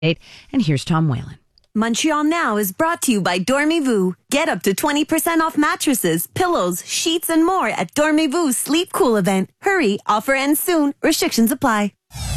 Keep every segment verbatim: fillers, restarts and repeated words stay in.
And here's Tom Whalen. Montreal Now is brought to you by Dormez-vous. Get up to twenty percent off mattresses, pillows, sheets, and more at Dormez-vous Sleep Cool event. Hurry, offer ends soon. Restrictions apply.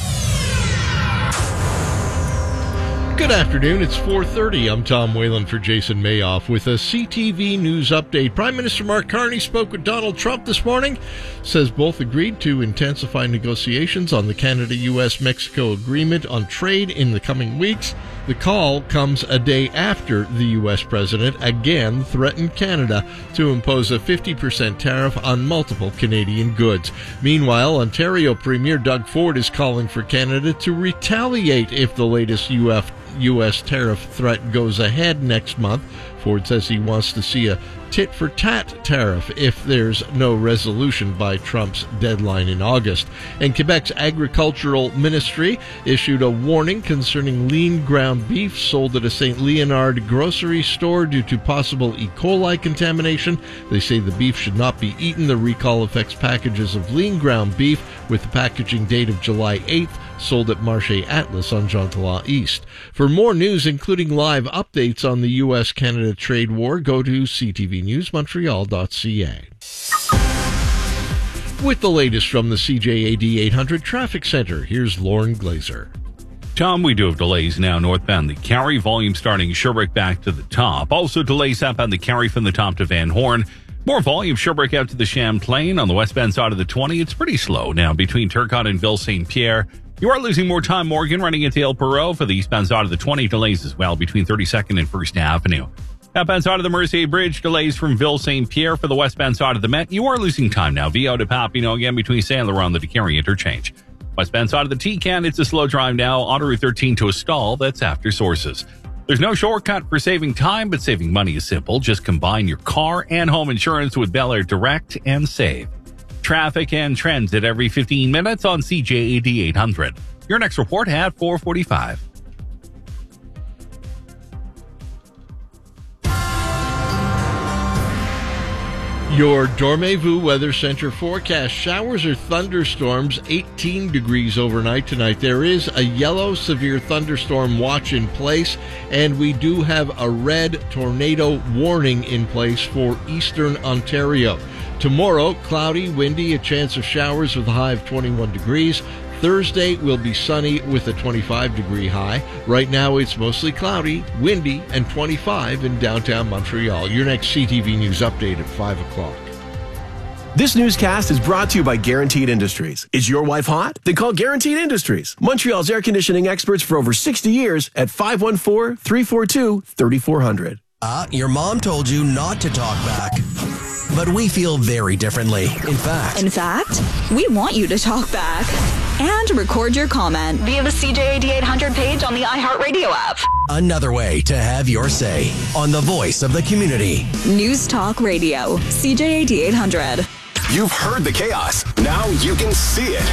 Good afternoon. It's four thirty. I'm Tom Whalen for Jason Mayoff with a C T V News update. Prime Minister Mark Carney spoke with Donald Trump this morning, says both agreed to intensify negotiations on the Canada-U S Mexico agreement on trade in the coming weeks. The call comes a day after the U S president again threatened Canada to impose a fifty percent tariff on multiple Canadian goods. Meanwhile, Ontario Premier Doug Ford is calling for Canada to retaliate if the latest U F U S tariff threat goes ahead next month. Ford says he wants to see a tit-for-tat tariff if there's no resolution by Trump's deadline in August. And Quebec's agricultural ministry issued a warning concerning lean ground beef sold at a Saint Leonard grocery store due to possible E. coli contamination. They say the beef should not be eaten. The recall affects packages of lean ground beef with the packaging date of July eighth, sold at Marché Atlas on Jean Talon East. For more news, including live updates on the U S Canada trade war, go to c t v news montreal dot c a. With the latest from the C J A D eight hundred Traffic Center, here's Lauren Glazer. Tom, we do have delays now northbound the Carry, volume starting Sherbrooke back to the top. Also delays southbound the Carry from the top to Van Horn. More volume Sherbrooke out to the Champlain. On the westbound side of the twenty, it's pretty slow now between Turcotte and Ville Saint Pierre. You are losing more time, Morgan, running into El Perot for the eastbound side of the twenty. Delays as well between thirty-second and First Avenue. Outbound side of the Mercier Bridge, delays from Ville Saint Pierre for the westbound side of the Met. You are losing time now. Vio to Papineau again between Saint Laurent and the DeCarry interchange. Westbound side of the T-Can, it's a slow drive now. Autoroute thirteen to a stall. That's after Sources. There's no shortcut for saving time, but saving money is simple. Just combine your car and home insurance with Bel Air Direct and save. Traffic and trends at every fifteen minutes on C J A D eight hundred. Your next report at four forty-five. Your Dormez-vous Weather Center forecast: showers or thunderstorms, eighteen degrees overnight tonight. There is a yellow severe thunderstorm watch in place, and we do have a red tornado warning in place for eastern Ontario. Tomorrow, cloudy, windy, a chance of showers with a high of twenty-one degrees. Thursday will be sunny with a twenty-five degree high. Right now it's mostly cloudy, windy, and twenty-five in downtown Montreal. Your next C T V News update at five o'clock. This newscast is brought to you by Guaranteed Industries. Is your wife hot? Then call Guaranteed Industries, Montreal's air conditioning experts for over sixty years at five one four, three four two, three four zero zero. Uh, your mom told you not to talk back. But we feel very differently. In fact. In fact, we want you to talk back and record your comment via the C J A D eight hundred page on the iHeartRadio app. Another way to have your say on the voice of the community. News Talk Radio, C J A D eight hundred. You've heard the chaos. Now you can see it.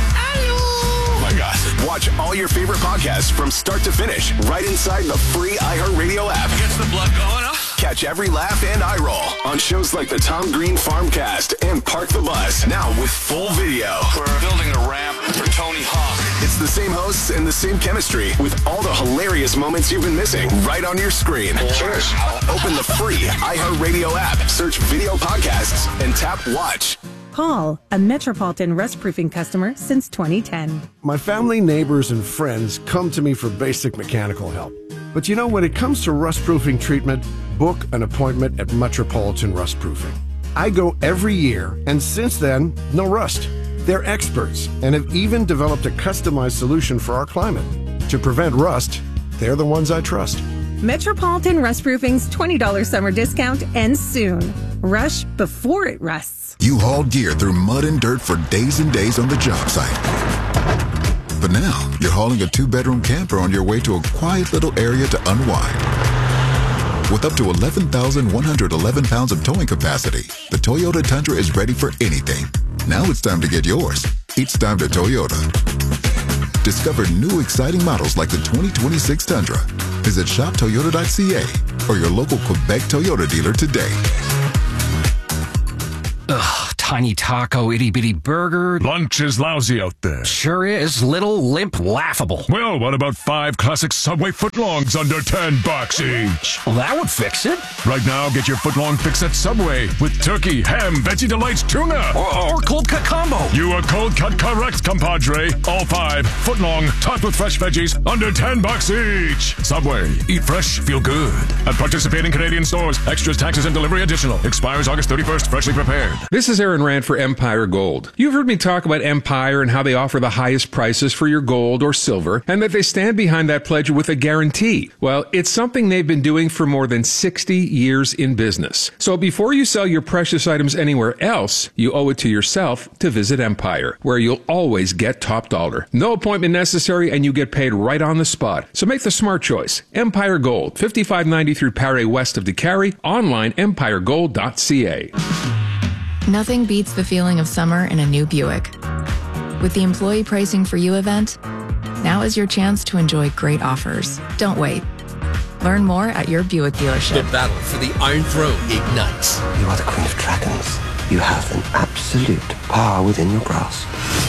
Oh my gosh. Watch all your favorite podcasts from start to finish right inside the free iHeartRadio app. Gets the blood going up. Catch every laugh and eye roll on shows like the Tom Green Farmcast and Park the Bus, now with full video. We're building a ramp for Tony Hawk. It's the same hosts and the same chemistry with all the hilarious moments you've been missing right on your screen. Cheers. Open the free iHeartRadio app, search video podcasts, and tap watch. Paul, a Metropolitan rust-proofing customer since twenty ten. My family, neighbors, and friends come to me for basic mechanical help. But you know, when it comes to rust-proofing treatment, book an appointment at Metropolitan Rust-Proofing. I go every year, and since then, no rust. They're experts and have even developed a customized solution for our climate. To prevent rust, they're the ones I trust. Metropolitan Rust-Proofing's twenty dollars summer discount ends soon. Rush before it rusts. You hauled gear through mud and dirt for days and days on the job site. But now, you're hauling a two-bedroom camper on your way to a quiet little area to unwind. With up to eleven thousand one hundred eleven pounds of towing capacity, the Toyota Tundra is ready for anything. Now it's time to get yours. It's time to Toyota. Discover new exciting models like the twenty twenty-six Tundra. Visit shop toyota dot c a or your local Quebec Toyota dealer today. Ugh, tiny taco, itty-bitty burger. Lunch is lousy out there. Sure is. Little, limp, laughable. Well, what about five classic Subway footlongs under ten bucks each? Well, that would fix it. Right now, get your footlong fix at Subway with turkey, ham, Veggie Delights, tuna. Or, or cold cut combo. You are cold cut correct, compadre. All five, footlong, topped with fresh veggies, under ten bucks each. Subway, eat fresh, feel good. At participating Canadian stores, extras, taxes, and delivery additional. Expires August thirty-first, freshly prepared. This is Aaron Rand for Empire Gold. You've heard me talk about Empire and how they offer the highest prices for your gold or silver, and that they stand behind that pledge with a guarantee. Well, it's something they've been doing for more than sixty years in business. So before you sell your precious items anywhere else, you owe it to yourself to visit Empire, where you'll always get top dollar. No appointment necessary, and you get paid right on the spot. So make the smart choice. Empire Gold, fifty-five ninety-three Paré west of DeCarry, online empire gold dot c a. Nothing beats the feeling of summer in a new Buick. With the Employee Pricing for You event, now is your chance to enjoy great offers. Don't wait. Learn more at your Buick dealership. The battle for the Iron Throne ignites. You are the Queen of Dragons. You have an absolute power within your grasp.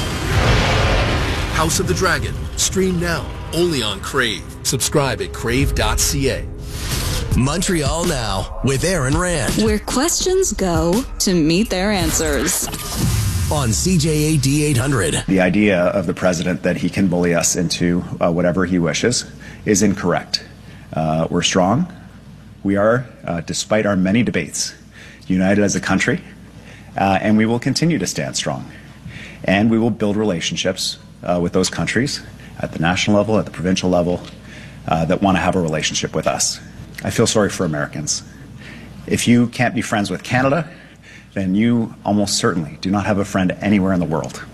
House of the Dragon. Stream now. Only on Crave. Subscribe at crave dot c a. Montreal Now with Aaron Rand. Where questions go to meet their answers. On C J A D eight hundred. The idea of the president that he can bully us into uh, whatever he wishes is incorrect. Uh, we're strong. We are, uh, despite our many debates, united as a country, uh, and we will continue to stand strong. And we will build relationships uh, with those countries at the national level, at the provincial level, uh, that want to have a relationship with us. I feel sorry for Americans. If you can't be friends with Canada, then you almost certainly do not have a friend anywhere in the world.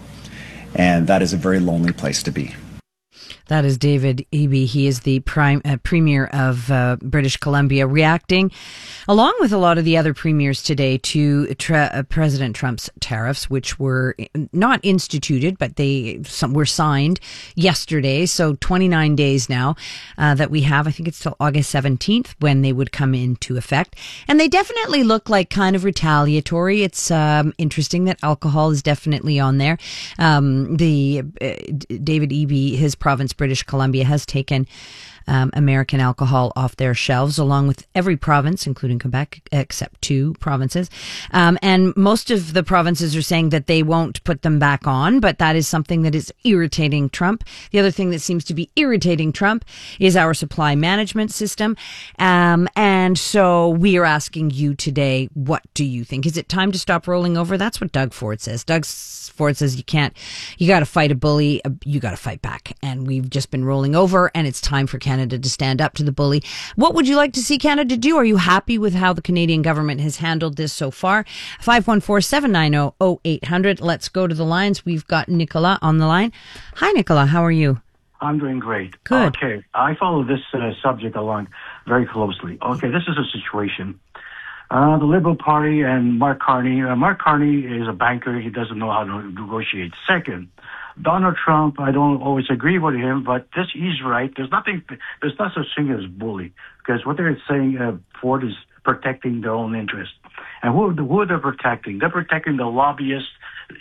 And that is a very lonely place to be. That is David Eby. He is the prime, uh, premier of uh, British Columbia, reacting, along with a lot of the other premiers today, to tra- uh, President Trump's tariffs, which were not instituted, but they some, were signed yesterday. So twenty-nine days now uh, that we have. I think it's till August seventeenth when they would come into effect. And they definitely look like kind of retaliatory. It's um, interesting that alcohol is definitely on there. Um, the uh, David Eby, his province, British Columbia, has taken um, American alcohol off their shelves, along with every province, including Quebec, except two provinces. Um, and most of the provinces are saying that they won't put them back on, but that is something that is irritating Trump. The other thing that seems to be irritating Trump is our supply management system. Um, and so we are asking you today, what do you think? Is it time to stop rolling over? That's what Doug Ford says. Doug Ford says you can't, you got to fight a bully, you got to fight back. And we've just been rolling over, and it's time for Canada to stand up to the bully. What would you like to see Canada do? Are you happy with how the Canadian government has handled this so far? five one four, seven nine zero, zero eight hundred. Let's go to the lines. We've got Nicola on the line. Hi, Nicola. How are you? I'm doing great. Good. Okay. I follow this uh, subject along very closely. Okay. This is a situation. Uh, the Liberal Party and Mark Carney. Uh, Mark Carney is a banker. He doesn't know how to negotiate. Second, Donald Trump, I don't always agree with him, but this he's right. There's nothing, there's not such thing as bully, because what they're saying, uh, Ford is protecting their own interest. And who, who are they protecting? They're protecting the lobbyists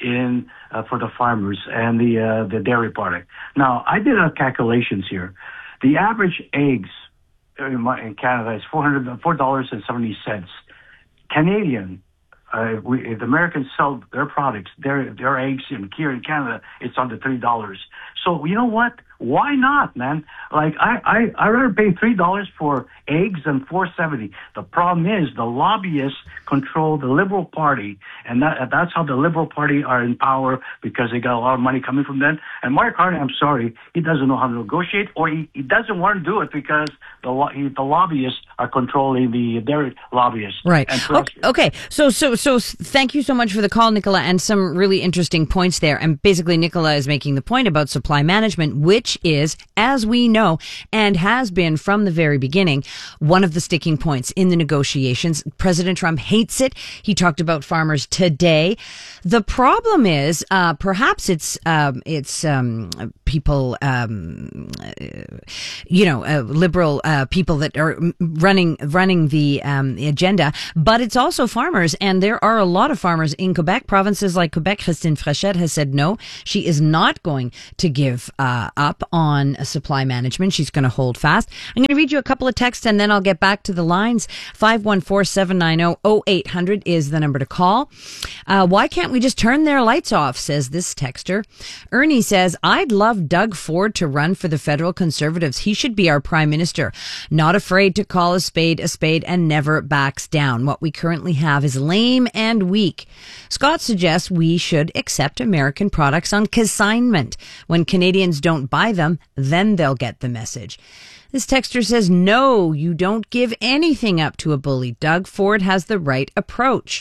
in uh, for the farmers and the uh, the dairy product. Now, I did our calculations here. The average eggs in, my, in Canada is four hundred four dollars and seventy cents. Canadian. Uh, we, if the Americans sell their products, their their eggs in here in Canada, it's under three dollars. So you know what? Why not, man? Like I I I rather pay three dollars for eggs than four seventy. The problem is the lobbyists control the Liberal Party, and that that's how the Liberal Party are in power, because they got a lot of money coming from them. And Mark Carney, I'm sorry, he doesn't know how to negotiate, or he, he doesn't want to do it because the he, the lobbyists are controlling the their lobbyists. Right. And okay, okay. So so so thank you so much for the call, Nicola, and some really interesting points there. And basically, Nicola is making the point about supply management, which is, as we know, and has been from the very beginning, one of the sticking points in the negotiations. President Trump hates it. He talked about farmers today. The problem is, uh, perhaps it's um, it's um, people, um, you know, uh, liberal uh, people that are running running the, um, the agenda, but it's also farmers, and there are a lot of farmers in Quebec. Provinces like Quebec, Christine Frechette has said no, she is not going to give uh, up on supply management. She's going to hold fast. I'm going to read you a couple of texts, and then I'll get back to the lines. five one four, seven nine zero, zero eight hundred is the number to call. Uh, why can't we just turn their lights off, says this texter. Ernie says, I'd love Doug Ford to run for the federal Conservatives. He should be our prime minister. Not afraid to call a spade a spade and never backs down. What we currently have is lame and weak. Scott suggests we should accept American products on consignment. When Canadians don't buy them, then they'll get the message. This texter says, no, you don't give anything up to a bully. Doug Ford has the right approach.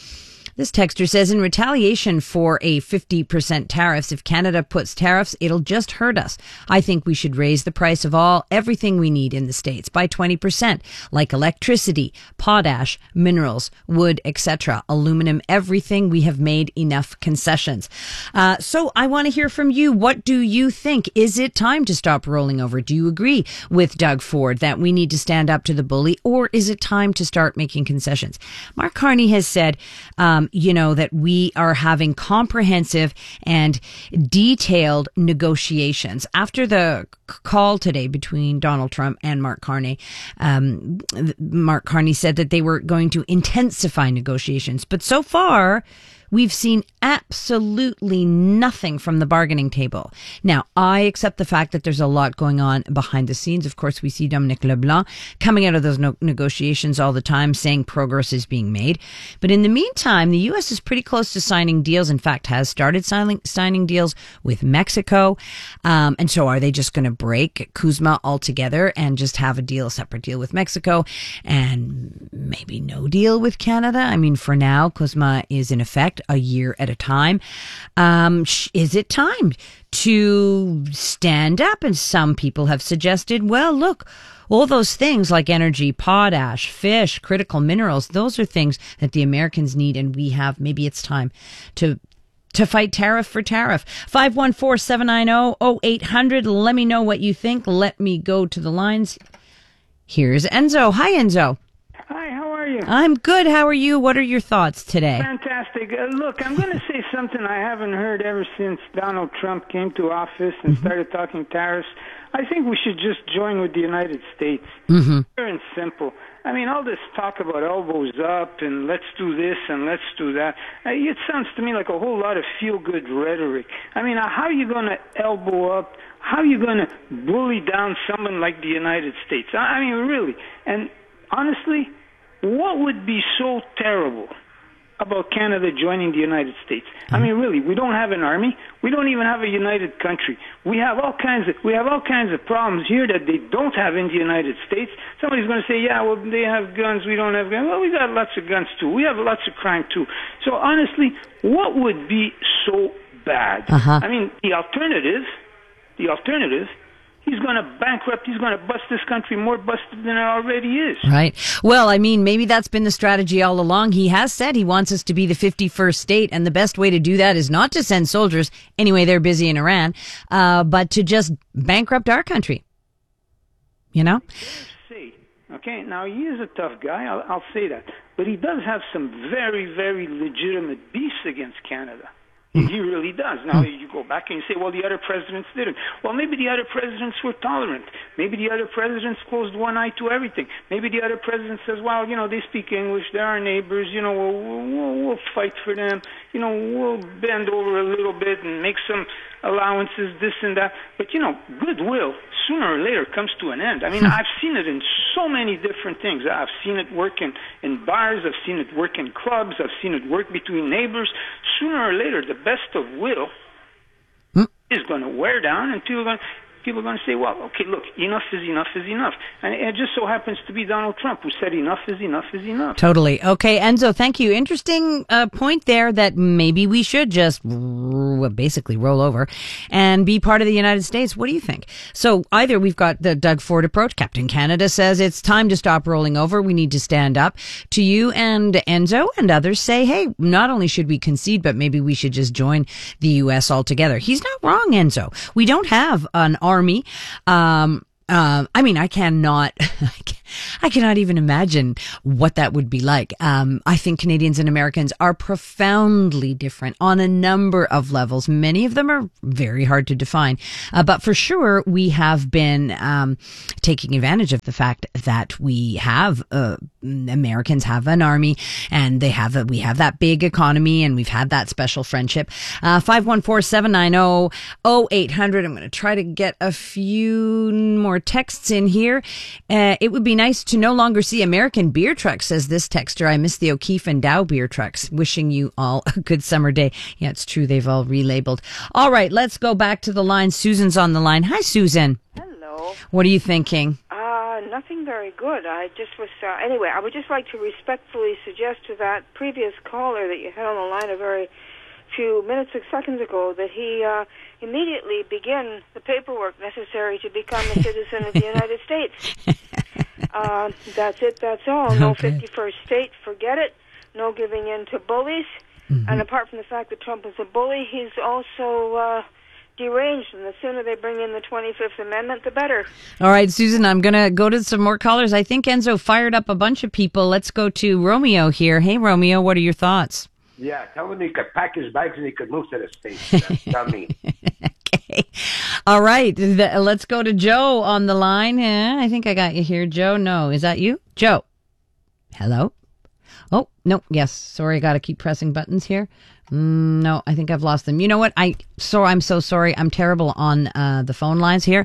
This texter says, in retaliation for a fifty percent tariffs, if Canada puts tariffs, it'll just hurt us. I think we should raise the price of all, everything we need in the States by twenty percent, like electricity, potash, minerals, wood, et cetera, aluminum, everything. We have made enough concessions. Uh, so I want to hear from you. What do you think? Is it time to stop rolling over? Do you agree with Doug Ford that we need to stand up to the bully, or is it time to start making concessions? Mark Carney has said, um, you know, that we are having comprehensive and detailed negotiations. After the call today between Donald Trump and Mark Carney, um, Mark Carney said that they were going to intensify negotiations. But so far, we've seen absolutely nothing from the bargaining table. Now, I accept the fact that there's a lot going on behind the scenes. Of course, we see Dominic LeBlanc coming out of those no- negotiations all the time saying progress is being made. But in the meantime, the U S is pretty close to signing deals. In fact, has started signing, signing deals with Mexico. Um, and so are they just going to break CUSMA altogether and just have a deal, a separate deal with Mexico and maybe no deal with Canada? I mean, for now, CUSMA is in effect a year at a time. Um, is it time to stand up? And some people have suggested, well, look, all those things like energy, potash, fish, critical minerals, those are things that the Americans need, and we have. Maybe it's time to to fight tariff for tariff. five one four, seven nine zero, zero eight hundred. Let me know what you think. Let me go to the lines. Here's Enzo. Hi, Enzo. Hi, how are you? I'm good. How are you? What are your thoughts today? Fantastic. Uh, look, I'm going to say something I haven't heard ever since Donald Trump came to office and mm-hmm. started talking tariffs. I think we should just join with the United States. Mm-hmm. Pure and simple. I mean, all this talk about elbows up and let's do this and let's do that, uh, it sounds to me like a whole lot of feel-good rhetoric. I mean, how are you going to elbow up? How are you going to bully down someone like the United States? I mean, really. And honestly, what would be so terrible about Canada joining the United States? I mean, really, we don't have an army. We don't even have a united country. We have all kinds of we have all kinds of problems here that they don't have in the United States. Somebody's going to say, yeah, well, they have guns, we don't have guns. Well, we got lots of guns too. We have lots of crime too. So honestly, what would be so bad? Uh-huh. I mean, the alternative, the alternative. He's going to bankrupt, he's going to bust this country more busted than it already is. Right. Well, I mean, maybe that's been the strategy all along. He has said he wants us to be the fifty-first state, and the best way to do that is not to send soldiers, anyway, they're busy in Iran, uh, but to just bankrupt our country. You know? See, okay, now he is a tough guy, I'll, I'll say that, but he does have some very, very legitimate beefs against Canada. He really does. Now, you go back and you say, well, the other presidents didn't. Well, maybe the other presidents were tolerant. Maybe the other presidents closed one eye to everything. Maybe the other president says, well, you know, they speak English, they're our neighbors, you know, we'll, we'll, we'll fight for them, you know, we'll bend over a little bit and make some allowances, this and that. But, you know, goodwill, sooner or later, comes to an end. I mean, I've seen it in so many different things. I've seen it work in, in bars, I've seen it work in clubs, I've seen it work between neighbors. Sooner or later, the best of will mm. is going to wear down until you're going to... people are going to say, well, okay, look, enough is enough is enough. And it just so happens to be Donald Trump who said enough is enough is enough. Totally. Okay, Enzo, thank you. Interesting uh, point there that maybe we should just r- basically roll over and be part of the United States. What do you think? So either we've got the Doug Ford approach. Captain Canada says it's time to stop rolling over. We need to stand up. To you and Enzo and others say, hey, not only should we concede, but maybe we should just join the U S altogether. He's not wrong, Enzo. We don't have an army. Um, uh, I mean, I cannot, I cannot even imagine what that would be like. Um, I think Canadians and Americans are profoundly different on a number of levels. Many of them are very hard to define. Uh, but for sure, we have been um, taking advantage of the fact that we have, uh, Americans have an army and they have, a, we have that big economy and we've had that special friendship. Uh, five one four, seven nine zero, zero eight hundred. I'm going to try to get a few more texts in here. Uh, it would be nice to no longer see American beer trucks, says this texter. I miss the O'Keefe and Dow beer trucks. Wishing you all a good summer day. Yeah, it's true. They've all relabeled. All right, let's go back to the line. Susan's on the line. Hi, Susan. Hello. What are you thinking? Uh, nothing very good. I just was, uh, anyway, I would just like to respectfully suggest to that previous caller that you had on the line a very few minutes or seconds ago that he uh, immediately begin the paperwork necessary to become a citizen of the United States. Uh, that's it, that's all. No Okay. fifty-first state, forget it. No giving in to bullies. Mm-hmm. And apart from the fact that Trump is a bully, he's also uh, deranged. And the sooner they bring in the twenty-fifth Amendment, the better. All right, Susan, I'm going to go to some more callers. I think Enzo fired up a bunch of people. Let's go to Romeo here. Hey, Romeo, what are your thoughts? Yeah, tell him he could pack his bags and he could move to the States. Tell me. Okay. All right. The, let's go to Joe on the line. Eh, I think I got you here, Joe. No, is that you? Joe. Hello? Oh, no. Yes. Sorry. I got to keep pressing buttons here. Mm, no, I think I've lost them. You know what? I so I'm so sorry. I'm terrible on uh, the phone lines here.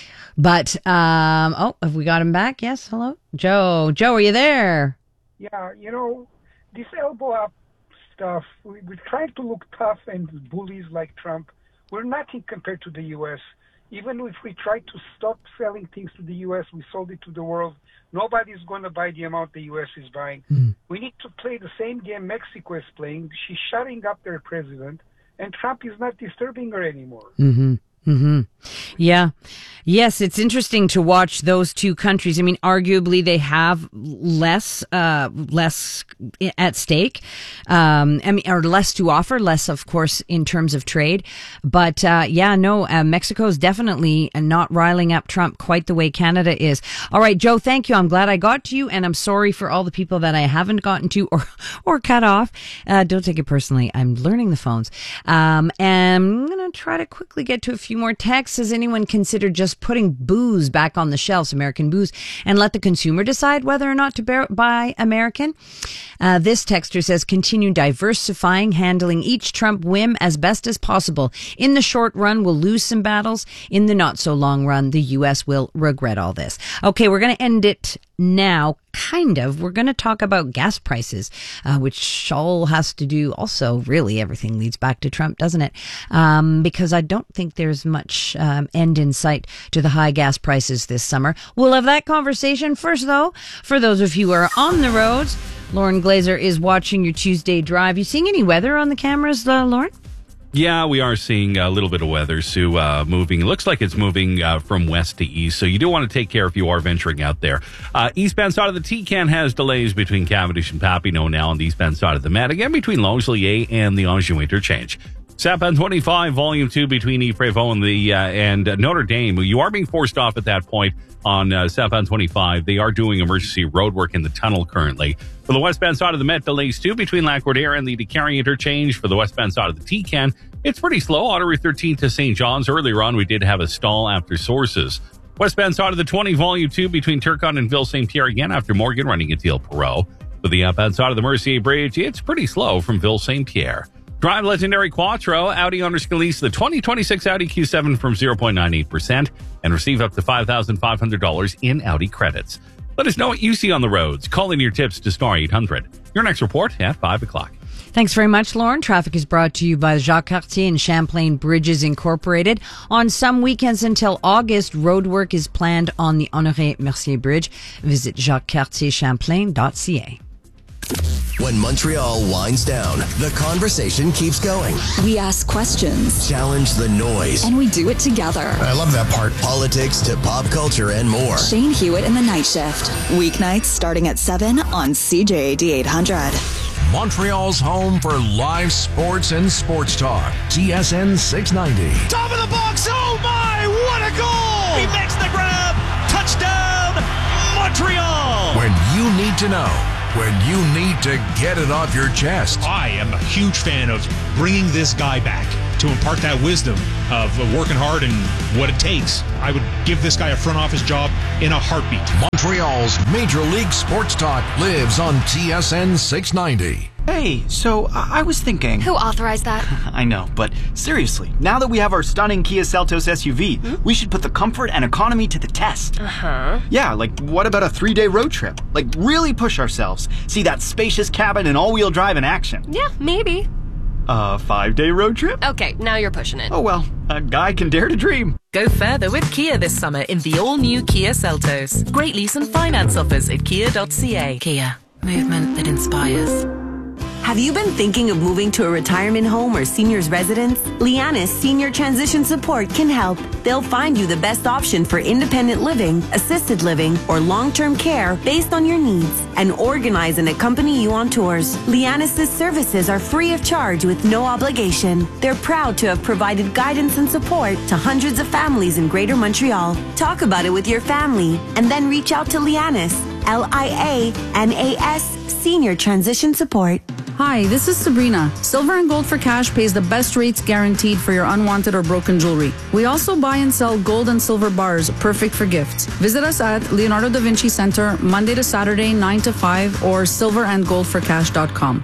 But, um, oh, have we got him back? Yes. Hello? Joe. Joe, are you there? Yeah, you know, this elbow up stuff, we, we try to look tough and bullies like Trump. We're nothing compared to the U S. Even if we try to stop selling things to the U S, we sold it to the world. Nobody's going to buy the amount the U S is buying. Mm. We need to play the same game Mexico is playing. She's shutting up their president, and Trump is not disturbing her anymore. Mm-hmm. Mm-hmm. Yeah. Yes, it's interesting to watch those two countries. I mean, arguably they have less, uh, less at stake, um, I mean, or less to offer, less, of course, in terms of trade. But, uh, yeah, no, uh, Mexico's definitely not riling up Trump quite the way Canada is. All right, Joe, thank you. I'm glad I got to you, and I'm sorry for all the people that I haven't gotten to or, or cut off. Uh, don't take it personally. I'm learning the phones. Um, and I'm going to try to quickly get to a few more texts. Has anyone considered just putting booze back on the shelves, American booze, and let the consumer decide whether or not to bear, buy American? Uh, this texter says, continue diversifying, handling each Trump whim as best as possible. In the short run, we'll lose some battles. In the not so long run, the U S will regret all this. Okay, we're going to end it now. Kind of. We're going to talk about gas prices, uh, which all has to do also, really, everything leads back to Trump, doesn't it? Um, because I don't think there's much um, end in sight to the high gas prices this summer. We'll have that conversation first, though. For those of you who are on the roads, Lauren Glazer is watching your Tuesday drive. You seeing any weather on the cameras, uh, Lauren? Yeah, we are seeing a little bit of weather, Sue, uh, moving. It looks like it's moving uh, from west to east, so you do want to take care if you are venturing out there. Uh, eastbound side of the T-Can has delays between Cavendish and Papineau now on the eastbound side of the Met. Again, between Longueuil and the Anjou interchange. Southbound twenty-five, Volume two between Yves-Prévost and, the, uh, and uh, Notre Dame. You are being forced off at that point on uh, southbound twenty-five. They are doing emergency road work in the tunnel currently. For the westbound side of the Met, delays too between Lac-Roudère and the DeCarry interchange. For the westbound side of the T-Can, it's pretty slow. Auto Route thirteen to Saint John's. Earlier on, we did have a stall after sources. Westbound side of the twenty, Volume two between Turcotte and Ville-Saint-Pierre again after Morgan running into Île Perrot. For the outbound side of the Mercier Bridge, it's pretty slow from Ville-Saint-Pierre. Drive legendary Quattro, Audi owners can lease the twenty twenty-six Audi Q seven from zero point nine eight percent and receive up to five thousand five hundred dollars in Audi credits. Let us know what you see on the roads. Call in your tips to star eight hundred. Your next report at five o'clock. Thanks very much, Lauren. Traffic is brought to you by Jacques Cartier and Champlain Bridges Incorporated. On some weekends until August, roadwork is planned on the Honoré Mercier Bridge. Visit jacques cartier champlain dot c a. When Montreal winds down, the conversation keeps going. We ask questions. Challenge the noise. And we do it together. I love that part. Politics to pop culture and more. Shane Hewitt in the Night Shift. Weeknights starting at seven on C J A D eight hundred. Montreal's home for live sports and sports talk. T S N six ninety. Top of the box. Oh my, what a goal! He makes the grab. Touchdown, Montreal! When you need to know. When you need to get it off your chest. I am a huge fan of bringing this guy back to impart that wisdom of working hard and what it takes. I would give this guy a front office job in a heartbeat. Montreal's Major League Sports Talk lives on T S N six ninety. Hey, so I was thinking... Who authorized that? I know, but seriously, now that we have our stunning Kia Seltos S U V, hmm? we should put the comfort and economy to the test. Uh-huh. Yeah, like what about a three-day road trip? Like really push ourselves. See that spacious cabin and all-wheel drive in action. Yeah, maybe. A five-day road trip? Okay, now you're pushing it. Oh well, a guy can dare to dream. Go further with Kia this summer in the all-new Kia Seltos. Great lease and finance offers at kia dot c a. Kia, movement that inspires. Have you been thinking of moving to a retirement home or senior's residence? Lianis Senior Transition Support can help. They'll find you the best option for independent living, assisted living, or long-term care based on your needs and organize and accompany you on tours. Lianis' services are free of charge with no obligation. They're proud to have provided guidance and support to hundreds of families in Greater Montreal. Talk about it with your family and then reach out to Lianis, L I A N A S, Senior Transition Support. Hi, this is Sabrina. Silver and Gold for Cash pays the best rates guaranteed for your unwanted or broken jewelry. We also buy and sell gold and silver bars, perfect for gifts. Visit us at Leonardo da Vinci Center, Monday to Saturday, nine to five, or silver and gold for cash dot com.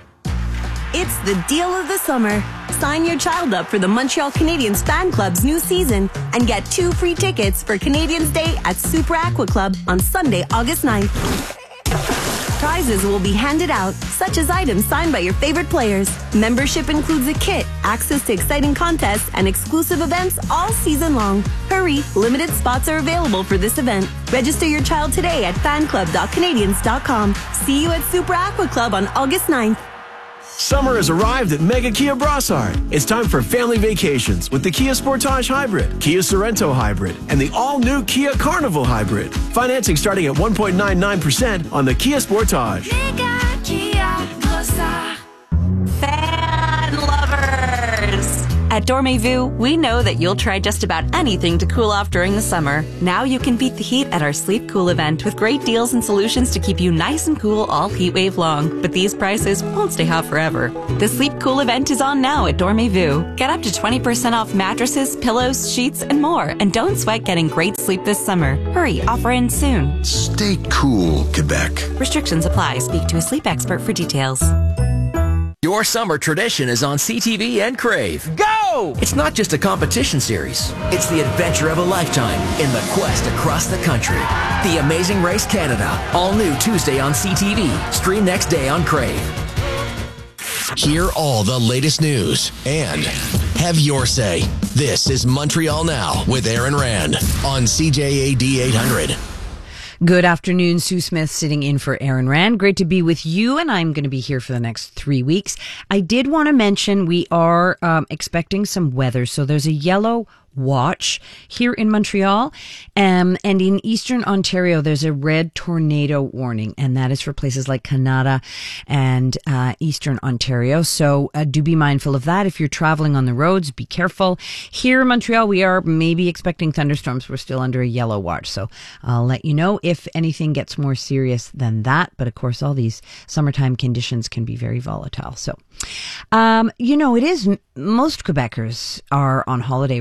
It's the deal of the summer. Sign your child up for the Montreal Canadiens Fan Club's new season and get two free tickets for Canadiens Day at Super Aqua Club on Sunday, August ninth. Prizes will be handed out, such as items signed by your favorite players. Membership includes a kit, access to exciting contests, and exclusive events all season long. Hurry, limited spots are available for this event. Register your child today at fan club dot canadiens dot com. See you at Super Aqua Club on August ninth. Summer has arrived at Mega Kia Brossard. It's time for family vacations with the Kia Sportage Hybrid, Kia Sorento Hybrid, and the all-new Kia Carnival Hybrid. Financing starting at one point nine nine percent on the Kia Sportage. Mega Kia Brossard. Fan lovers! At Dormez-vous, we know that you'll try just about anything to cool off during the summer. Now you can beat the heat at our Sleep Cool event with great deals and solutions to keep you nice and cool all heat wave long. But these prices won't stay hot forever. The Sleep Cool event is on now at Dormez-vous. Get up to twenty percent off mattresses, pillows, sheets, and more. And don't sweat getting great sleep this summer. Hurry, offer ends soon. Stay cool, Quebec. Restrictions apply. Speak to a sleep expert for details. Your summer tradition is on C T V and Crave. Go! It's not just a competition series. It's the adventure of a lifetime in the quest across the country. The Amazing Race Canada. All new Tuesday on C T V. Stream next day on Crave. Hear all the latest news and have your say. This is Montreal Now with Aaron Rand on C J A D eight hundred. Good afternoon, Sue Smith sitting in for Aaron Rand. Great to be with you, and I'm going to be here for the next three weeks. I did want to mention we are um, expecting some weather, so there's a yellow watch here in Montreal, um, and in eastern Ontario there's a red tornado warning, and that is for places like Canada and uh, eastern Ontario, so uh, do be mindful of that. If you're traveling on the roads, be careful. Here in Montreal we are maybe expecting thunderstorms. We're still under a yellow watch, so I'll let you know if anything gets more serious than that, but of course all these summertime conditions can be very volatile. So um, you know, it is most Quebecers are on holiday right now.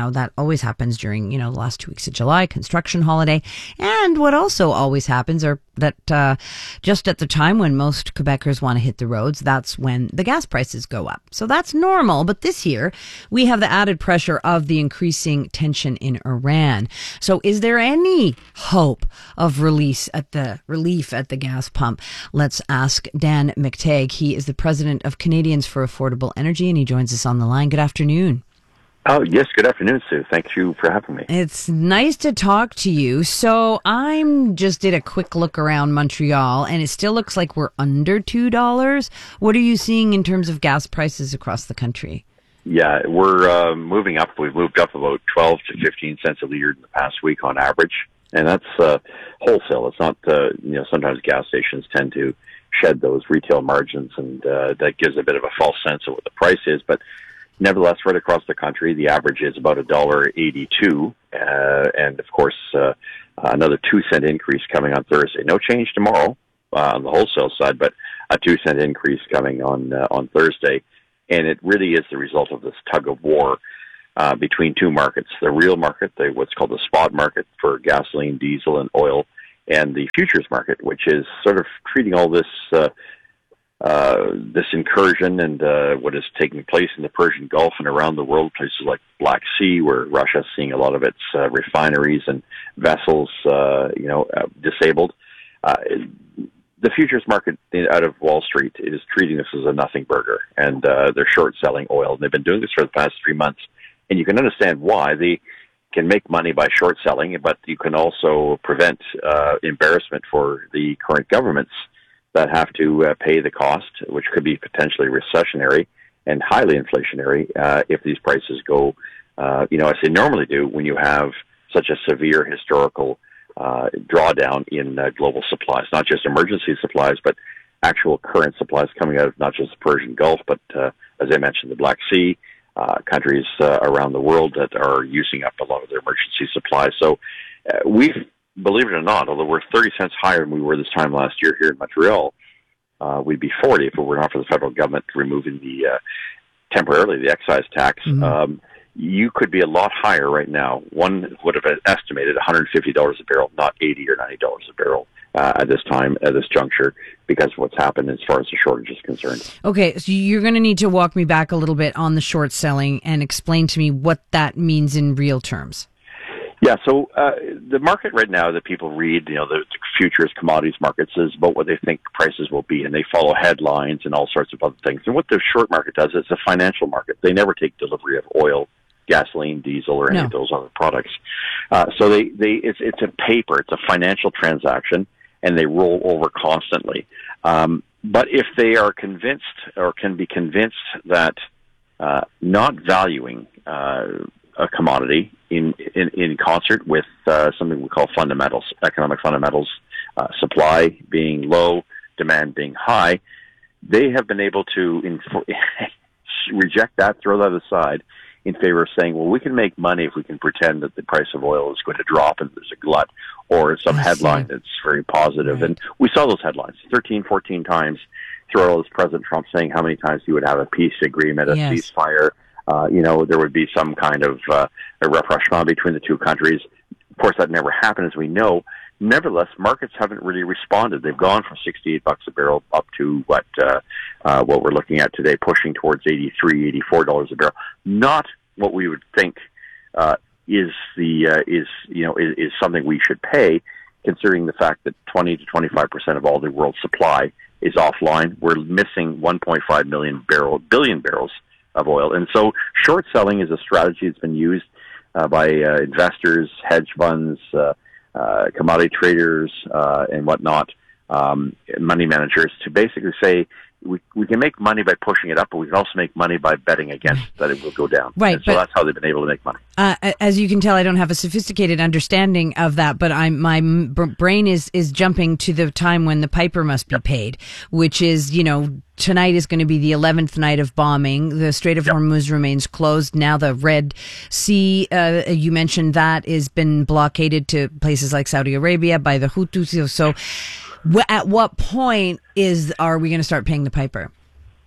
know, that always happens during, you know, the last two weeks of July, construction holiday. And what also always happens are that uh, just at the time when most Quebecers want to hit the roads, that's when the gas prices go up. So that's normal. But this year, we have the added pressure of the increasing tension in Iran. So is there any hope of release at the relief at the gas pump? Let's ask Dan McTagg. He is the president of Canadians for Affordable Energy, and he joins us on the line. Good afternoon. Oh, yes. Good afternoon, Sue. Thank you for having me. It's nice to talk to you. So I'm just did a quick look around Montreal, and it still looks like we're under two dollars. What are you seeing in terms of gas prices across the country? Yeah, we're uh, moving up. We've moved up about twelve to fifteen cents a liter in the past week on average. And that's uh, wholesale. It's not, uh, you know, sometimes gas stations tend to shed those retail margins, and uh, that gives a bit of a false sense of what the price is. But nevertheless, right across the country, the average is about one dollar eighty-two, uh, and of course, uh, another two cent increase coming on Thursday. No change tomorrow uh, on the wholesale side, but a two cent increase coming on uh, on Thursday, and it really is the result of this tug of war uh, between two markets: the real market, the, what's called the spot market for gasoline, diesel, and oil, and the futures market, which is sort of treating all this. Uh, Uh, this incursion and uh, what is taking place in the Persian Gulf and around the world, places like Black Sea, where Russia is seeing a lot of its uh, refineries and vessels, uh, you know, uh, disabled. Uh, the futures market out of Wall Street is treating this as a nothing burger, and uh, they're short selling oil. And they've been doing this for the past three months, and you can understand why. They can make money by short selling, but you can also prevent uh, embarrassment for the current governments that have to uh, pay the cost, which could be potentially recessionary and highly inflationary uh, if these prices go, uh, you know, as they normally do when you have such a severe historical uh, drawdown in uh, global supplies, not just emergency supplies, but actual current supplies coming out of not just the Persian Gulf, but, uh, as I mentioned, the Black Sea, uh, countries uh, around the world that are using up a lot of their emergency supplies. So uh, we've believe it or not, although we're thirty cents higher than we were this time last year here in Montreal, uh, we'd be forty if it were not for the federal government removing the uh, temporarily the excise tax. Mm-hmm. Um, you could be a lot higher right now. One would have estimated one hundred fifty dollars a barrel, not eighty or ninety dollars a barrel uh, at this time, at this juncture, because of what's happened as far as the shortage is concerned. Okay, so you're going to need to walk me back a little bit on the short selling and explain to me what that means in real terms. Yeah, so uh, the market right now that people read, you know, the futures, commodities markets is about what they think prices will be, and they follow headlines and all sorts of other things. And what the short market does is a financial market. They never take delivery of oil, gasoline, diesel, or any no. of those other products. Uh, so they, they it's, it's a paper, it's a financial transaction, and they roll over constantly. Um, but if they are convinced or can be convinced that uh, not valuing uh, a commodity in, in, in concert with uh, something we call fundamentals, economic fundamentals, uh, supply being low, demand being high, they have been able to inf- reject that, throw that aside in favor of saying, well, we can make money if we can pretend that the price of oil is going to drop and there's a glut, or some I headline see. that's very positive. Right. And we saw those headlines thirteen, fourteen times throughout all this President Trump saying how many times he would have a peace agreement, a yes. ceasefire. Uh, you know, there would be some kind of uh, a rapprochement between the two countries. Of course, that never happened, as we know. Nevertheless, markets haven't really responded. They've gone from sixty-eight bucks a barrel up to what uh, uh, what we're looking at today, pushing towards eighty-three, eighty-four dollars a barrel. Not what we would think uh, is the uh, is you know is, is something we should pay, considering the fact that twenty to twenty-five percent of all the world's supply is offline. We're missing one point five million barrel billion barrels of oil. And so short selling is a strategy that's been used uh, by uh, investors, hedge funds, uh, uh, commodity traders, uh, and whatnot, um, money managers, to basically say, we we can make money by pushing it up, but we can also make money by betting against that it will go down. Right. And so that's how they've been able to make money. Uh, as you can tell, I don't have a sophisticated understanding of that, but I'm, my b- brain is, is jumping to the time when the piper must be yep. paid, which is, you know, tonight is going to be the eleventh night of bombing. The Strait of yep. Hormuz remains closed. Now the Red Sea, uh, you mentioned that, has been blockaded to places like Saudi Arabia by the Houthis. So at what point is are we going to start paying the piper?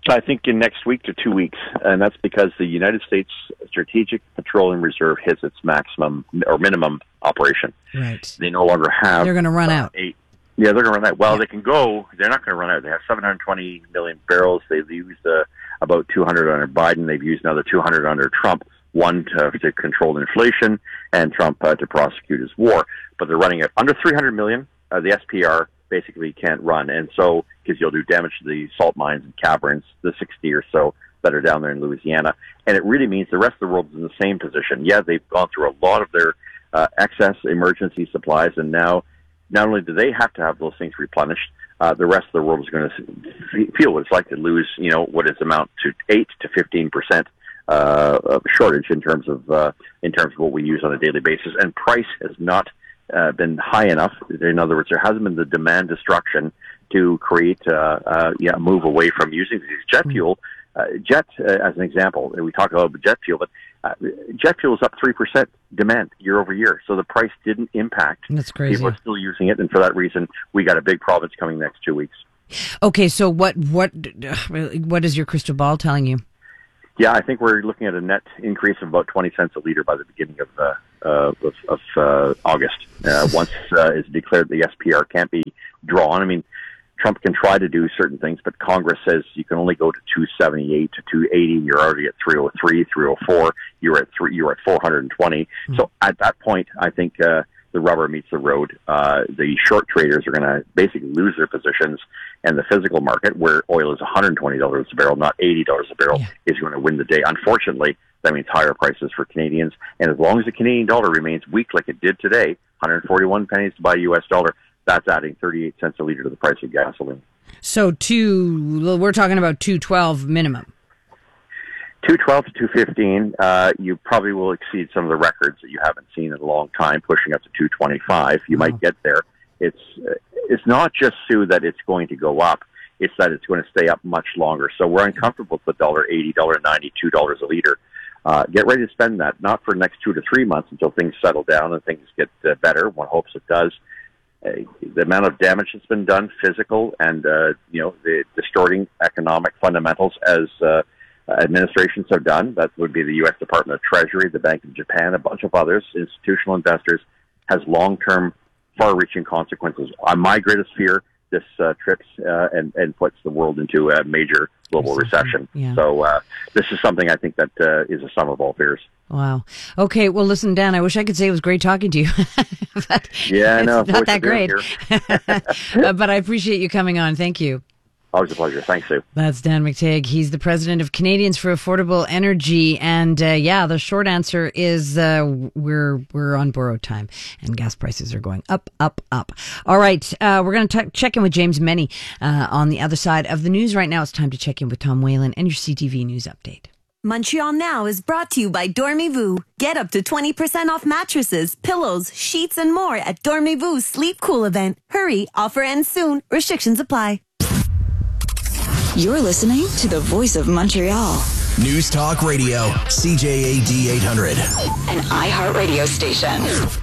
I think in next week to two weeks, and that's because the United States Strategic Petroleum Reserve hits its maximum or minimum operation. Right. They no longer have. They're going to run uh, out. Eight. Yeah, they're going to run out. Well, yeah. They can go. They're not going to run out. They have seven hundred twenty million barrels. They've used uh, about two hundred under Biden. They've used another two hundred under Trump. One to, to control inflation, and Trump uh, to prosecute his war. But they're running at under three hundred million. Uh, the S P R basically can't run, and so because you'll do damage to the salt mines and caverns, the sixty or so that are down there in Louisiana, and it really means the rest of the world is in the same position. Yeah, they've gone through a lot of their uh, excess emergency supplies, and now not only do they have to have those things replenished, uh, the rest of the world is going to feel what it's like to lose, you know, what is amount to eight to fifteen percent uh, of shortage in terms of uh, in terms of what we use on a daily basis, and price has not uh, been high enough. In other words, there hasn't been the demand destruction to create uh, uh, yeah, move away from using these jet fuel. Uh, jet, uh, as an example, we talk about jet fuel, but uh, jet fuel is up three percent demand year over year. So the price didn't impact. That's crazy. People are still using it, and for that reason, we got a big province coming next two weeks. Okay, so what what what is your crystal ball telling you? Yeah, I think we're looking at a net increase of about twenty cents a liter by the beginning of uh, uh, of, of uh, August. Uh, once uh, it's declared the S P R can't be drawn. I mean, Trump can try to do certain things, but Congress says you can only go to two seventy-eight to two eighty. You're already at three oh three, three oh four. You're at three. You're at four hundred twenty. Mm-hmm. So at that point, I think uh, the rubber meets the road. Uh, the short traders are going to basically lose their positions, and the physical market, where oil is one hundred twenty dollars a barrel, not eighty dollars a barrel, yeah. is going to win the day. Unfortunately, that means higher prices for Canadians. And as long as the Canadian dollar remains weak like it did today, one hundred forty-one pennies to buy a U S dollar, that's adding thirty-eight cents a liter to the price of gasoline. So two, we're talking about two twelve minimum. two twelve to two fifteen, uh, you probably will exceed some of the records that you haven't seen in a long time, pushing up to two twenty-five. You oh. might get there. It's uh, it's not just, Sue, that it's going to go up. It's that it's going to stay up much longer. So we're uncomfortable with one dollar eighty, one dollar ninety, two dollars a liter. Uh, get ready to spend that, not for the next two to three months until things settle down and things get uh, better. One hopes it does. Uh, the amount of damage that's been done, physical and, uh, you know, the distorting economic fundamentals as uh, administrations have done, that would be the U S Department of Treasury, the Bank of Japan, a bunch of others, institutional investors, has long-term, far-reaching consequences. Uh, my greatest fear, this uh, trips uh, and, and puts the world into a major global recession. Yeah. So uh, this is something I think that uh, is a sum of all fears. Wow. Okay. Well, listen, Dan, I wish I could say it was great talking to you. But yeah, I know. It's not that great. But I appreciate you coming on. Thank you. Always a pleasure. Thanks, Sue. That's Dan McTeague. He's the president of Canadians for Affordable Energy. And uh, yeah, the short answer is uh, we're we're on borrowed time, and gas prices are going up, up, up. All right, uh, we're going to check in with James Meny uh, on the other side of the news. Right now, it's time to check in with Tom Whalen and your C T V News Update. Montreal Now is brought to you by Dormez-vous. Get up to twenty percent off mattresses, pillows, sheets, and more at Dormez-vous Sleep Cool event. Hurry, offer ends soon. Restrictions apply. You're listening to the voice of Montreal. News Talk Radio, C J A D eight hundred. An iHeart radio station.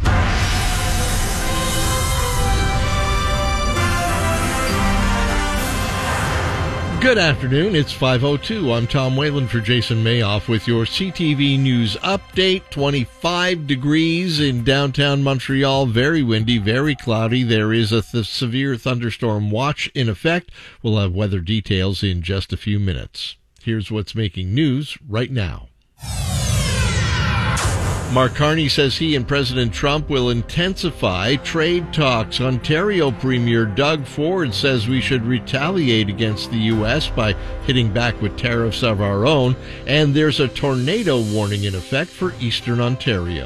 Good afternoon. It's five oh two. I'm Tom Whalen for Jason Mayoff with your C T V News Update. twenty-five degrees in downtown Montreal. Very windy, very cloudy. There is a th- severe thunderstorm watch in effect. We'll have weather details in just a few minutes. Here's what's making news right now. Mark Carney says he and President Trump will intensify trade talks. Ontario Premier Doug Ford says we should retaliate against the U S by hitting back with tariffs of our own. And there's a tornado warning in effect for Eastern Ontario.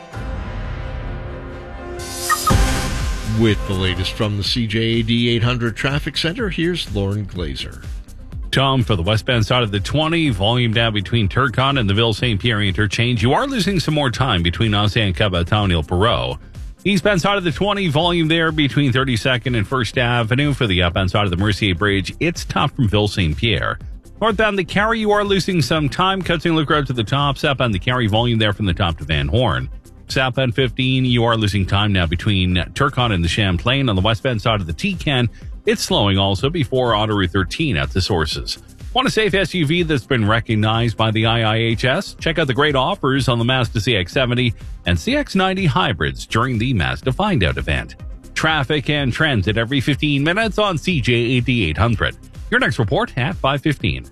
With the latest from the C J A D eight hundred Traffic Center, here's Lauren Glazer. Tom, for the westbound side of the twenty, volume down between Turcotte and the Ville-Saint Pierre interchange. You are losing some more time between Ancien Caboton and Perot. Eastbound side of the twenty, volume there between thirty-second and First Avenue. For the outbound side of the Mercier Bridge, it's tough from Ville-Saint Pierre. Northbound the Carry, you are losing some time. Cutting Look Road to the top. Southbound the Carry, volume there from the top to Van Horn. Southbound fifteen, you are losing time now between Turcotte and the Champlain. On the westbound side of the T-Can, it's slowing also before Auto Route thirteen at the sources. Want a safe S U V that's been recognized by the I I H S? Check out the great offers on the Mazda C X seventy and C X ninety hybrids during the Mazda Find Out event. Traffic and transit every fifteen minutes on C J A D eight hundred. Your next report at five fifteen.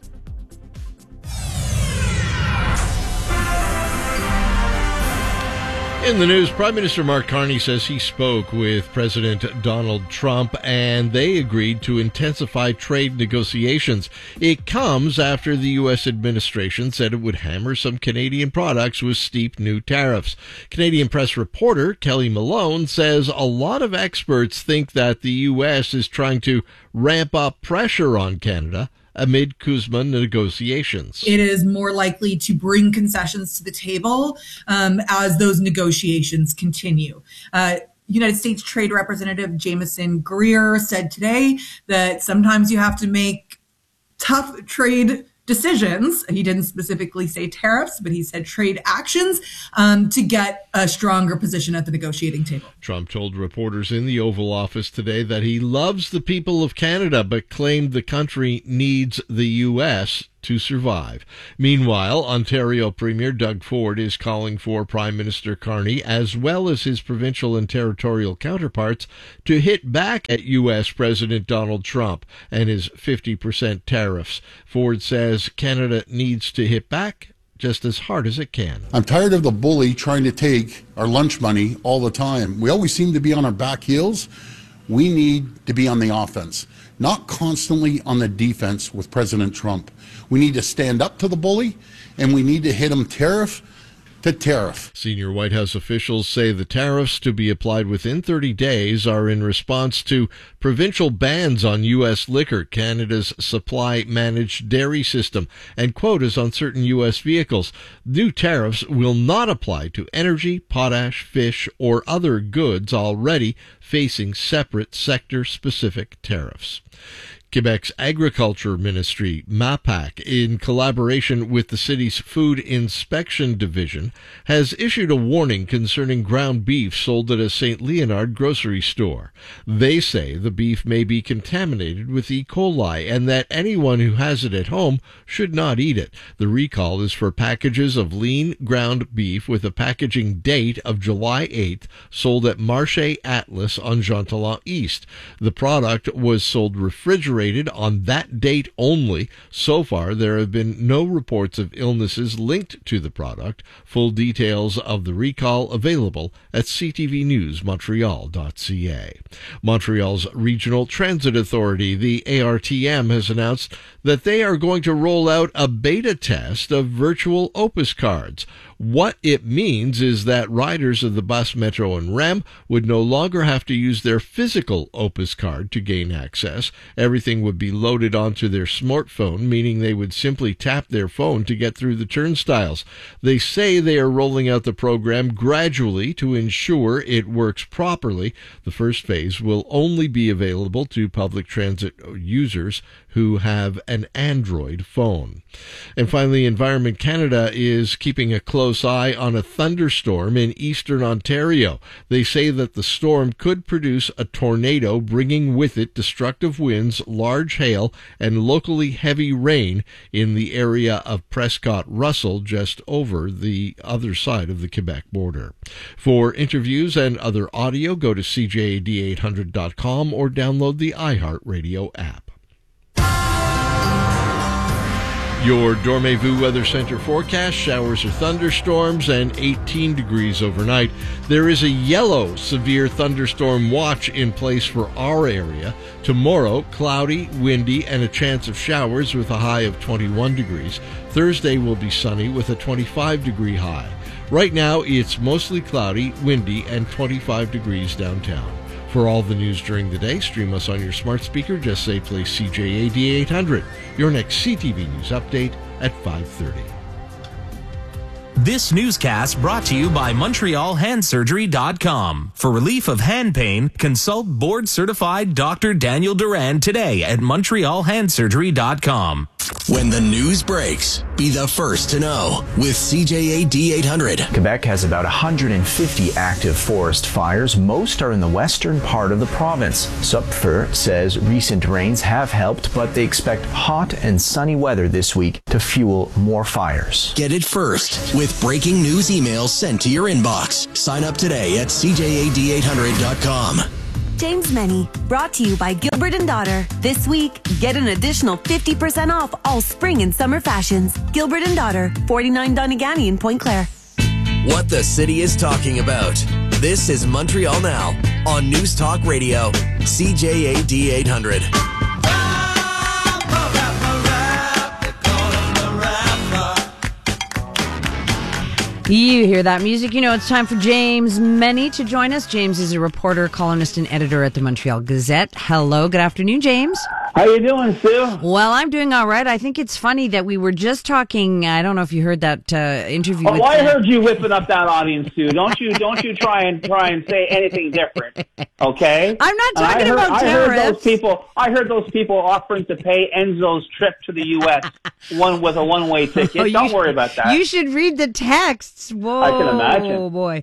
In the news, Prime Minister Mark Carney says he spoke with President Donald Trump and they agreed to intensify trade negotiations. It comes after the U S administration said it would hammer some Canadian products with steep new tariffs. Canadian press reporter Kelly Malone says a lot of experts think that the U S is trying to ramp up pressure on Canada amid CUSMA negotiations. It is more likely to bring concessions to the table um, as those negotiations continue. Uh, United States Trade Representative Jameson Greer said today that sometimes you have to make tough trade decisions. He didn't specifically say tariffs, but he said trade actions um, to get a stronger position at the negotiating table. Trump told reporters in the Oval Office today that he loves the people of Canada, but claimed the country needs the U S to survive. Meanwhile, Ontario Premier Doug Ford is calling for Prime Minister Carney, as well as his provincial and territorial counterparts, to hit back at U S President Donald Trump and his fifty percent tariffs. Ford says Canada needs to hit back just as hard as it can. I'm tired of the bully trying to take our lunch money all the time. We always seem to be on our back heels. We need to be on the offense, not constantly on the defense with President Trump. We need to stand up to the bully, and we need to hit him tariff to tariff. Senior White House officials say the tariffs to be applied within thirty days are in response to provincial bans on U S liquor, Canada's supply-managed dairy system, and quotas on certain U S vehicles. New tariffs will not apply to energy, potash, fish, or other goods already facing separate sector-specific tariffs. Quebec's Agriculture Ministry, MAPAC, in collaboration with the city's Food Inspection Division, has issued a warning concerning ground beef sold at a Saint Leonard grocery store. They say the beef may be contaminated with E. coli and that anyone who has it at home should not eat it. The recall is for packages of lean ground beef with a packaging date of July eighth, sold at Marché Atlas on Jean Talon East. The product was sold refrigerated on that date only. So far, there have been no reports of illnesses linked to the product. Full details of the recall available at c t v news montreal dot c a. Montreal's Regional Transit Authority, the A R T M, has announced that they are going to roll out a beta test of virtual Opus cards. What it means is that riders of the bus, metro, and R E M would no longer have to use their physical Opus card to gain access. Everything would be loaded onto their smartphone, meaning they would simply tap their phone to get through the turnstiles. They say they are rolling out the program gradually to ensure it works properly. The first phase will only be available to public transit users who have an Android phone. And finally, Environment Canada is keeping a close eye on a thunderstorm in eastern Ontario. They say that the storm could produce a tornado, bringing with it destructive winds, large hail, and locally heavy rain in the area of Prescott-Russell, just over the other side of the Quebec border. For interviews and other audio, go to c j a d eight hundred dot com or download the iHeartRadio app. Your Dormez-vous Weather Center forecast: showers or thunderstorms and eighteen degrees overnight. There is a yellow severe thunderstorm watch in place for our area. Tomorrow, cloudy, windy, and a chance of showers with a high of twenty-one degrees. Thursday will be sunny with a twenty-five degree high. Right now, it's mostly cloudy, windy, and twenty-five degrees downtown. For all the news during the day, stream us on your smart speaker. Just say play C J A D eight hundred. Your next C T V News update at five thirty. This newscast brought to you by Montreal Hand Surgery dot com. For relief of hand pain, consult board-certified Doctor Daniel Duran today at Montreal Hand Surgery dot com. When the news breaks, be the first to know with C J A D eight hundred. Quebec has about one hundred fifty active forest fires. Most are in the western part of the province. Supfer says recent rains have helped, but they expect hot and sunny weather this week to fuel more fires. Get it first with breaking news emails sent to your inbox. Sign up today at C J A D eight hundred dot com. James Many, brought to you by Gilbert and Daughter. This week, get an additional fifty percent off all spring and summer fashions. Gilbert and Daughter, forty-nine Donegal in Point Claire. What the city is talking about. This is Montreal Now on News Talk Radio, C J A D eight hundred. You hear that music, you know it's time for James Many to join us. James is a reporter, columnist, and editor at the Montreal Gazette. Hello, good afternoon, James. How you doing, Sue? Well, I'm doing all right. I think it's funny that we were just talking, I don't know if you heard that uh, interview Oh, with... I uh, heard you whipping up that audience, Sue. Don't you don't you try and try and say anything different, okay? I'm not And I talking heard, about I heard those tariffs. people. I heard those people offering to pay Enzo's trip to the U S one with a one-way ticket. Oh, you Don't should- worry about that. You should read the texts. Whoa. I can imagine. Oh, boy.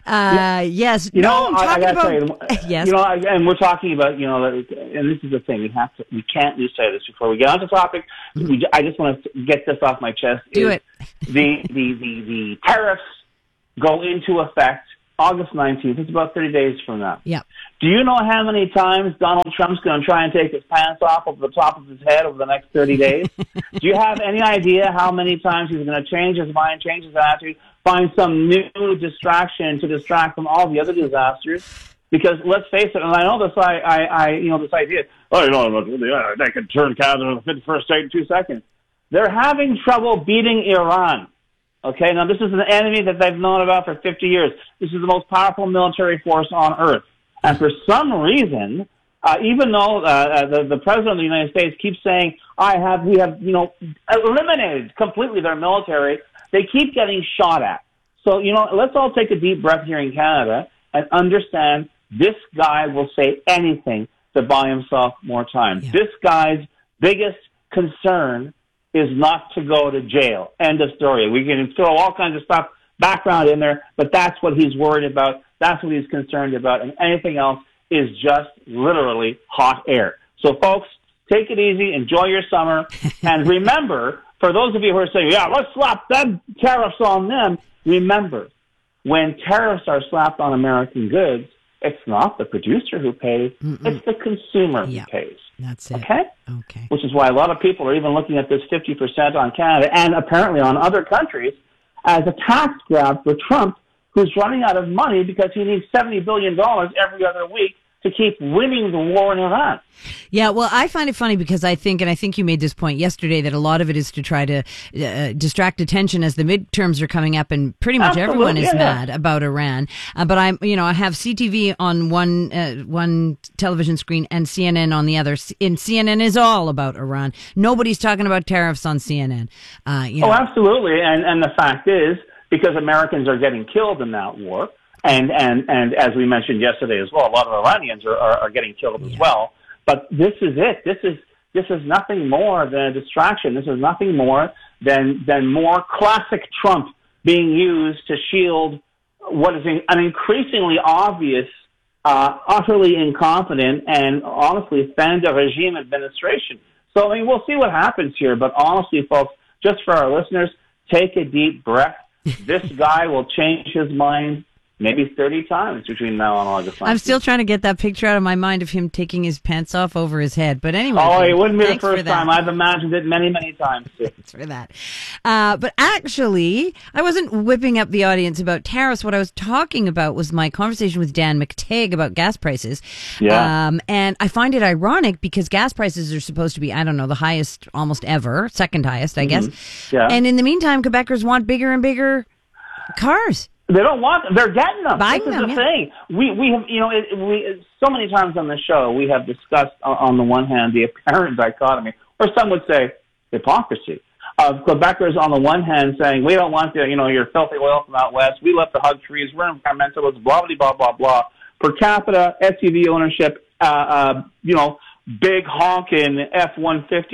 Uh, yes. You no, know, I'm I, I talking gotta about... tell you, yes. you know, I- and we're talking about, you know, that- and this is the thing. We have to, we can't lose sight of this before we get on to the topic. We, ju- I just want to get this off my chest. Do is it. The, the, the, the tariffs go into effect August nineteenth. It's about thirty days from now. Yeah. Do you know how many times Donald Trump's going to try and take his pants off over the top of his head over the next thirty days? Do you have any idea how many times he's going to change his mind, change his attitude, find some new distraction to distract from all the other disasters? Because let's face it, and I know this, I, I, I you know, this idea, oh, you know, they could turn Canada into the fifty-first state in two seconds. They're having trouble beating Iran. Okay, now this is an enemy that they've known about for fifty years. This is the most powerful military force on earth. And for some reason, uh, even though uh, the, the president of the United States keeps saying, I have, we have, you know, eliminated completely their military, they keep getting shot at. So, you know, let's all take a deep breath here in Canada and understand this guy will say anything to buy himself more time. Yeah. This guy's biggest concern is not to go to jail. End of story. We can throw all kinds of stuff, background in there, but that's what he's worried about. That's what he's concerned about. And anything else is just literally hot air. So, folks, take it easy. Enjoy your summer. And remember, for those of you who are saying, yeah, let's slap them tariffs on them, remember, when tariffs are slapped on American goods, it's not the producer who pays, Mm-mm. it's the consumer yeah, who pays. That's it. Okay? Okay. Which is why a lot of people are even looking at this fifty percent on Canada and apparently on other countries as a tax grab for Trump, who's running out of money because he needs seventy billion dollars every other week to keep winning the war in Iran. Yeah, well, I find it funny because I think, and I think you made this point yesterday, that a lot of it is to try to uh, distract attention as the midterms are coming up, and pretty much Absolutely, everyone is yeah. mad about Iran. Uh, but I'm, you know, I have C T V on one uh, one television screen and C N N on the other, and C N N is all about Iran. Nobody's talking about tariffs on C N N. Uh, you know. Oh, absolutely, and and the fact is, because Americans are getting killed in that war. And, and, and as we mentioned yesterday as well, a lot of Iranians are, are, are getting killed yeah. as well. But this is it. This is, this is nothing more than a distraction. This is nothing more than, than more classic Trump being used to shield what is an increasingly obvious, uh, utterly incompetent and honestly fin de regime administration. So, I mean, we'll see what happens here. But honestly, folks, just for our listeners, take a deep breath. This guy will change his mind maybe thirty times between now and August nineteenth. I'm still trying to get that picture out of my mind of him taking his pants off over his head. But anyway. Oh, it wouldn't be the first first time. I've imagined it many, many times. Too. Thanks for that. Uh, but actually, I wasn't whipping up the audience about tariffs. What I was talking about was my conversation with Dan McTeague about gas prices. Yeah. Um, and I find it ironic because gas prices are supposed to be, I don't know, the highest almost ever, second highest, I mm-hmm. guess. Yeah. And in the meantime, Quebecers want bigger and bigger cars. They don't want them. They're getting them. Buying this is them, the yeah. thing. We we have you know it, we so many times on the show we have discussed on, on the one hand the apparent dichotomy, or some would say hypocrisy, of Quebecers on the one hand saying we don't want the you know your filthy oil from out west. We love to hug trees. We're environmentalists. Blah blah blah blah blah. Per capita S U V ownership, uh, uh, you know, big honking F one fifty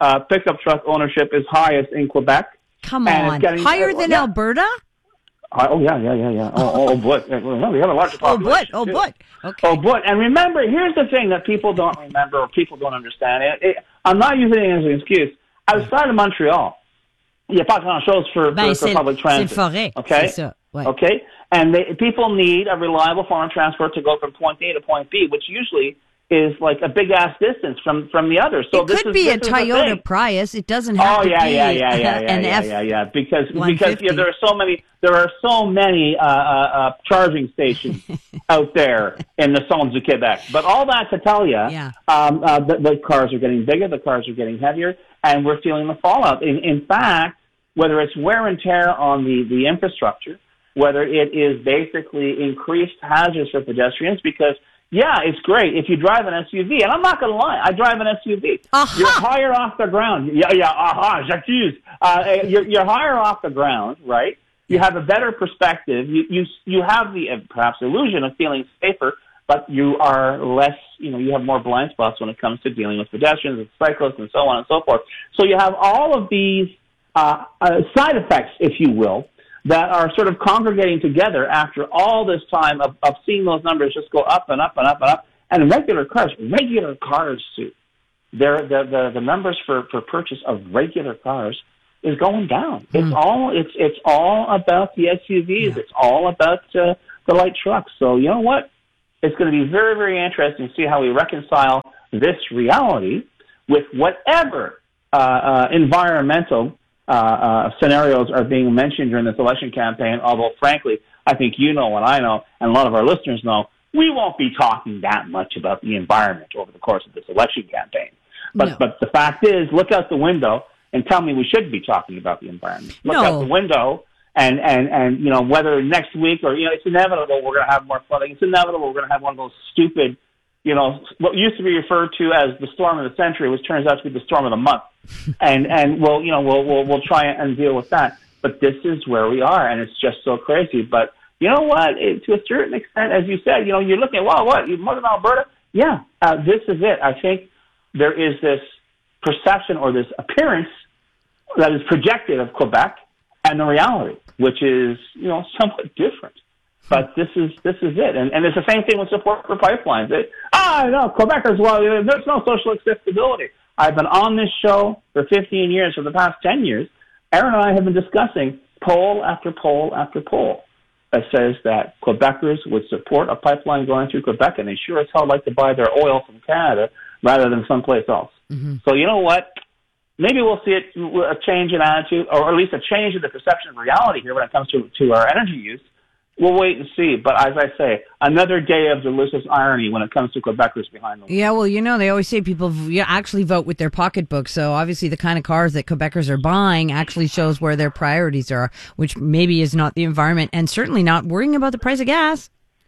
uh, pickup truck ownership is highest in Quebec. Come And it's on. getting- Higher uh, than yeah. Alberta? Uh, oh, yeah, yeah, yeah, yeah. Oh, oh, but we have a larger Oh, population. but, oh, too. but. Okay. Oh, but. And remember, here's the thing that people don't remember or people don't understand. It, it, I'm not using it as an excuse. Outside of Montreal, il n'y a pas grand-chose for, Ben, for, for c'est- public transit. c'est forêt. Okay? C'est ça, ouais. Okay? And they, people need a reliable form of transport to go from point A to point B, which usually is like a big-ass distance from, from the other. So It this could is, be this a is the Toyota thing. Prius. It doesn't have Oh to yeah, be yeah, yeah, yeah, yeah, an yeah, F. yeah, yeah. Because because one fifty. yeah, there are so many there are so many uh, uh, uh, charging stations out there in the zones of Quebec. But all that to tell you, Yeah. um, uh, the, the cars are getting bigger, the cars are getting heavier, and we're feeling the fallout. In, in fact, whether it's wear and tear on the the infrastructure, whether it is basically increased hazards for pedestrians, because yeah, it's great if you drive an S U V, and I'm not going to lie, I drive an S U V. Aha. You're higher off the ground. Yeah, yeah, aha, j'accuse. Uh, you're, you're higher off the ground, right? You have a better perspective. You you you have the uh, perhaps illusion of feeling safer, but you are less. You know, you have more blind spots when it comes to dealing with pedestrians and cyclists and so on and so forth. So you have all of these uh, uh, side effects, if you will, that are sort of congregating together after all this time of, of seeing those numbers just go up and up and up and up. And regular cars, regular cars, Sue, they're, the, the, the numbers for, for purchase of regular cars is going down. Mm. It's all it's it's all about the S U Vs. Yeah. It's all about uh, the light trucks. So you know what? It's going to be very, very interesting to see how we reconcile this reality with whatever uh, uh, environmental Uh, uh, scenarios are being mentioned during this election campaign, although frankly, I think you know and I know, and a lot of our listeners know, we won't be talking that much about the environment over the course of this election campaign. But No. but the fact is, look out the window and tell me we should be talking about the environment. Look No. out the window and, and, and, you know, whether next week or, you know, it's inevitable we're going to have more flooding. It's inevitable we're going to have one of those stupid, you know, what used to be referred to as the storm of the century, which turns out to be the storm of the month. and and we'll you know we'll we'll we'll try and deal with that. But this is where we are, and it's just so crazy. But you know what? It, to a certain extent, as you said, you know, you're looking at wow, what you Northern Alberta? Yeah, uh, this is it. I think there is this perception or this appearance that is projected of Quebec and the reality, which is you know somewhat different. But this is this is it, and and it's the same thing with support for pipelines. It, ah, no, Quebecers, well, there's no social acceptability. I've been on this show for fifteen years, for the past ten years. Aaron and I have been discussing poll after poll after poll that says that Quebecers would support a pipeline going through Quebec, and they sure as hell like to buy their oil from Canada rather than someplace else. Mm-hmm. So you know what? Maybe we'll see it, a change in attitude, or at least a change in the perception of reality here when it comes to, to our energy use. We'll wait and see. But as I say, another day of delicious irony when it comes to Quebecers behind the wheel. Yeah, well, you know, they always say people v- actually vote with their pocketbook. So obviously the kind of cars that Quebecers are buying actually shows where their priorities are, which maybe is not the environment and certainly not worrying about the price of gas.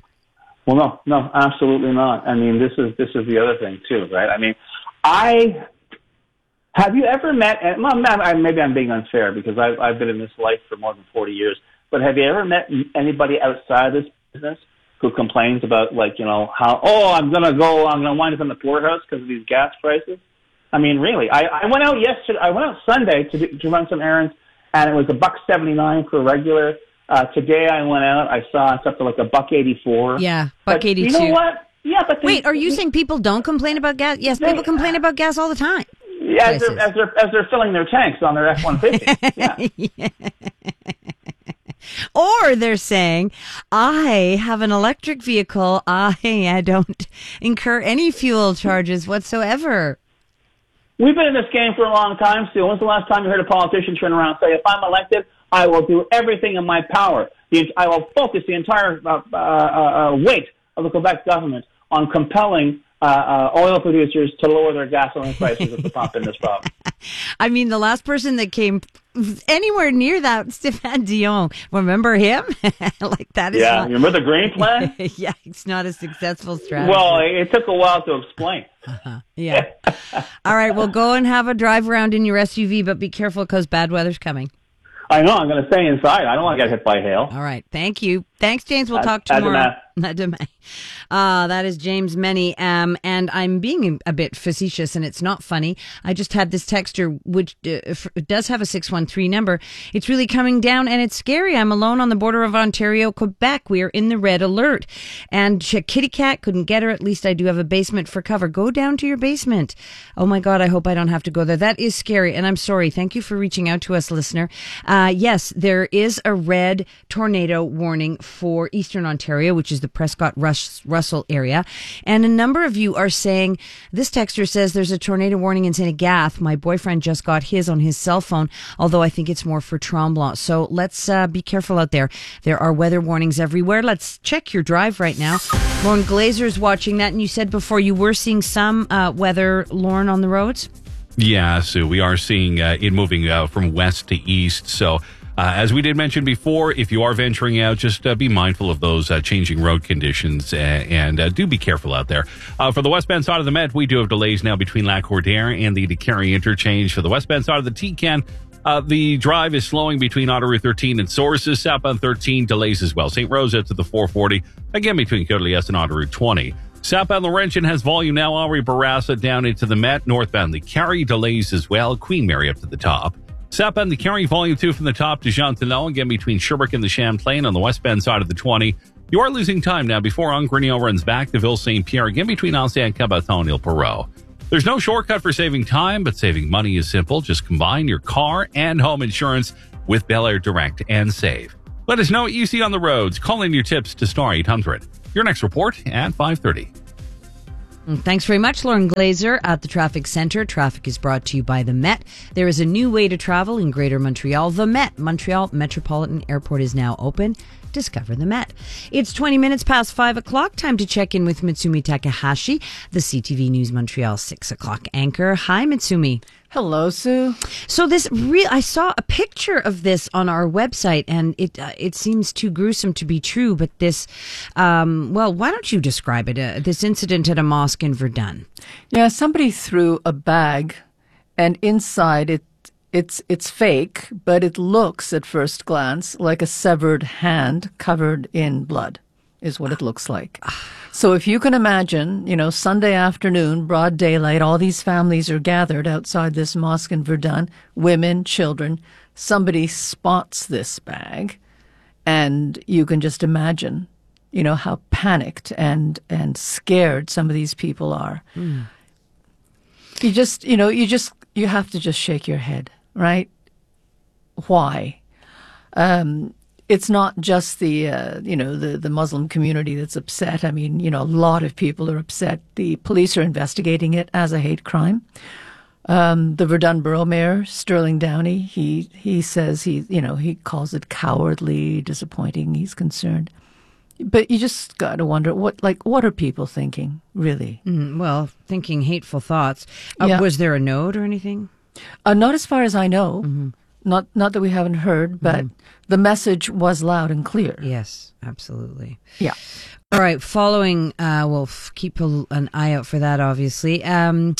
Well, no, no, absolutely not. I mean, this is this is the other thing, too, right? I mean, I... Have you ever met, and well, maybe I'm being unfair because I've, I've been in this life for more than forty years, but have you ever met anybody outside this business who complains about, like, you know, how, oh, I'm going to go, I'm going to wind up in the poorhouse because of these gas prices? I mean, really, I, I went out yesterday, I went out Sunday to, do, to run some errands, and it was a buck seventy-nine for regular. Uh, today I went out, I saw it's up to like a buck eighty-four. Yeah, buck but eighty-two. You know what? Yeah, but they, wait, are you they, saying people don't complain about gas? Yes, they, people complain about gas all the time. Yeah, as they're, as they're as they're filling their tanks on their F one fifty. Yeah. Yeah. Or they're saying, I have an electric vehicle. I, I don't incur any fuel charges whatsoever. We've been in this game for a long time, Sue. When's the last time you heard a politician turn around and say, if I'm elected, I will do everything in my power. I will focus the entire uh, uh, uh, weight of the Quebec government on compelling Uh, uh, oil producers to lower their gasoline prices at the pump in this province. I mean, the last person that came anywhere near that, Stéphane Dion. Remember him? Like that is yeah, not... remember the grain plan? Yeah, it's not a successful strategy. Well, it took a while to explain. Uh-huh. Yeah. All right, well, go and have a drive around in your S U V, but be careful because bad weather's coming. I know. I'm going to stay inside. I don't want to get hit by hail. All right. Thank you. Thanks, James. We'll Uh, talk tomorrow. Uh, that is James Meny. Um, and I'm being a bit facetious, and it's not funny. I just had this texter, which uh, f- does have a six one three number. It's really coming down, and it's scary. I'm alone on the border of Ontario, Quebec. We are in the red alert. And Kitty Cat couldn't get her. At least I do have a basement for cover. Go down to your basement. Oh, my God. I hope I don't have to go there. That is scary, and I'm sorry. Thank you for reaching out to us, listener. Uh, yes, there is a red tornado warning for Eastern Ontario, which is the Prescott Russ- Russell area. And a number of you are saying, this texter says there's a tornado warning in Saint Agathe. My boyfriend just got his on his cell phone, although I think it's more for Tremblant. So let's uh, be careful out there. There are weather warnings everywhere. Let's check your drive right now. Lauren Glazer's watching that, and you said before you were seeing some uh, weather, Lauren, on the roads? Yeah, Sue, we are seeing uh, it moving uh, from west to east. So Uh, as we did mention before, if you are venturing out, just uh, be mindful of those uh, changing road conditions uh, and uh, do be careful out there. Uh, for the westbound side of the Met, we do have delays now between Lac-Cordaire and the DeCarry interchange. For the westbound side of the T-Can, uh, the drive is slowing between Ottawa thirteen and Sources. Southbound thirteen, delays as well. Saint Rose out to the four forty, again between Côte-Liesse and Ottawa twenty. Southbound Laurentian has volume now. Henri Bourassa down into the Met. Northbound the Carry, delays as well. Queen Mary up to the top. Southbound the Carry, volume two from the top to Jean Talon, again between Sherbrooke and the Champlain on the westbound side of the twenty. You are losing time now before Angrenil runs back to Ville Saint Pierre, again between Ancien Cabaton and Ile Perrot. There's no shortcut for saving time, but saving money is simple. Just combine your car and home insurance with Bel Air Direct and save. Let us know what you see on the roads. Call in your tips to star eight hundred. Your next report at five thirty. Thanks very much, Lauren Glazer at the Traffic Centre. Traffic is brought to you by the Met. There is a new way to travel in Greater Montreal. The Met, Montreal Metropolitan Airport, is now open. Discover the Met. It's twenty minutes past five o'clock. Time to check in with Mitsumi Takahashi, the C T V News Montreal six o'clock anchor. Hi, Mitsumi. Hello, Sue. So this real, I saw a picture of this on our website, and it uh, it seems too gruesome to be true. But this, um, well, why don't you describe it? Uh, this incident at a mosque in Verdun. Yeah, somebody threw a bag, and inside it, it's it's fake, but it looks at first glance like a severed hand covered in blood, is what it looks like. So if you can imagine, you know, Sunday afternoon, broad daylight, all these families are gathered outside this mosque in Verdun, women, children. Somebody spots this bag, and you can just imagine, you know, how panicked and, and scared some of these people are. Mm. You just, you know, you just, you have to just shake your head, right? Why? Um, It's not just the, uh, you know, the, the Muslim community that's upset. I mean, you know, a lot of people are upset. The police are investigating it as a hate crime. Um, the Verdun Borough Mayor, Sterling Downey, he, he says he, you know, he calls it cowardly, disappointing. He's concerned. But you just got to wonder, what, like, what are people thinking, really? Mm, well, thinking hateful thoughts. Uh, Yeah. Was there a note or anything? Uh, not as far as I know. Mm-hmm. Not not that we haven't heard, but Mhm. the message was loud and clear. Yes, absolutely. Yeah. All right. Following, uh, we'll f- keep a, an eye out for that, obviously. Um,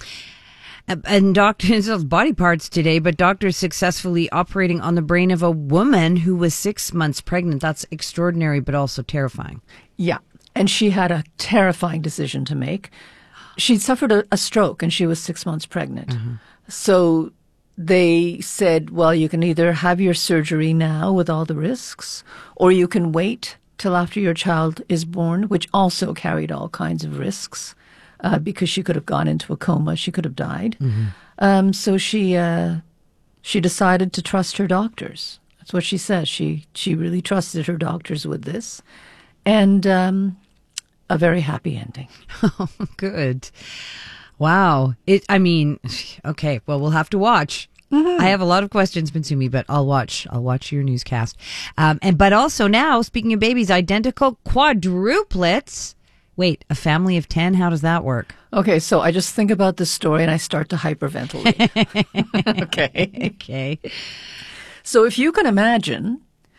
and doctors, body parts today, but doctors successfully operating on the brain of a woman who was six months pregnant. That's extraordinary, but also terrifying. Yeah. And she had a terrifying decision to make. She'd suffered a, a stroke and she was six months pregnant. Mm-hmm. So they said, well, you can either have your surgery now with all the risks, or you can wait till after your child is born, which also carried all kinds of risks, uh, because she could have gone into a coma. She could have died. Mm-hmm. Um, so she uh, she decided to trust her doctors. That's what she says. She she really trusted her doctors with this, and um, a very happy ending. Oh, good. Wow. It. I mean, okay. Well, we'll have to watch. Mm-hmm. I have a lot of questions, Mitsumi, but I'll watch. I'll watch your newscast. Um, and but also now, speaking of babies, identical quadruplets. Wait, a family of ten? How does that work? Okay, so I just think about this story and I start to hyperventilate. Okay. Okay. So if you can imagine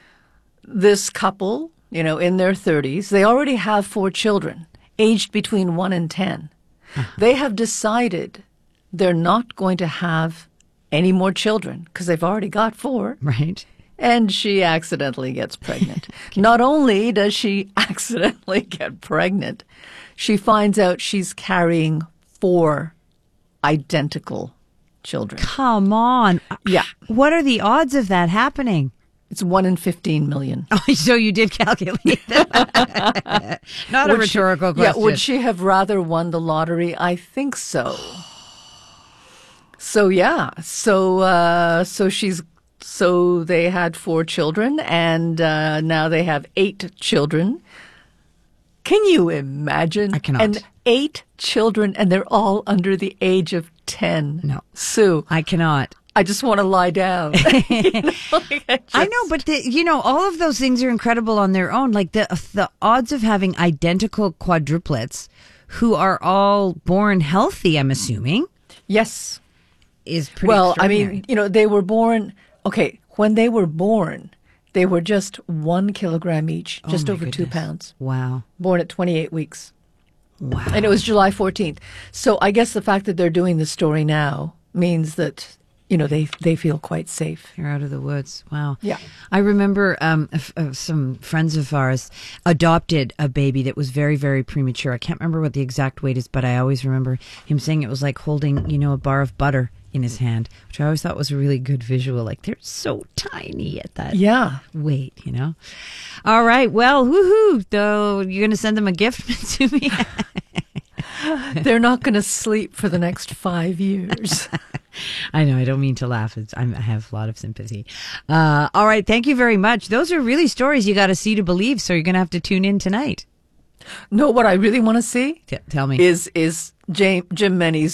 this couple, you know, in their thirties, they already have four children, aged between one and ten. They have decided they're not going to have any more children because they've already got four. Right. and she accidentally gets pregnant. Not only does she accidentally get pregnant, she finds out she's carrying four identical children. Come on. Yeah. What are the odds of that happening? It's one in fifteen million. Oh, so you did calculate that. Not Would a rhetorical she, question. Yeah, would she have rather won the lottery? I think so. So yeah, so uh, so she's so they had four children, and uh, now they have eight children. Can you imagine? I cannot. And eight children, and they're all under the age of ten. No, Sue, I cannot. I just want to lie down. You know, like I, just... I know, but the, you know, all of those things are incredible on their own. Like the the odds of having identical quadruplets who are all born healthy, I'm assuming. Yes. Is pretty well, I extraordinary. mean, you know, they were born, okay, when they were born, they were just one kilogram each, Oh, just my over two goodness. pounds. Wow. Born at twenty-eight weeks. Wow. And it was July fourteenth. So I guess the fact that they're doing this story now means that, you know, they they feel quite safe. They're out of the woods. Wow. Yeah. I remember um, f- uh, some friends of ours adopted a baby that was very, very premature. I can't remember what the exact weight is, but I always remember him saying it was like holding, you know, a bar of butter in his hand, which I always thought was a really good visual. Like they're so tiny at that Yeah. weight, you know. All right. Well, woohoo. Though you're going to send them a gift to me. They're not going to sleep for the next five years. I know. I don't mean to laugh. It's, I'm, I have a lot of sympathy. Uh, all right. Thank you very much. Those are really stories you got to see to believe. So you're going to have to tune in tonight. No, what I really want to see T- tell me is is Jim, Jim Menny's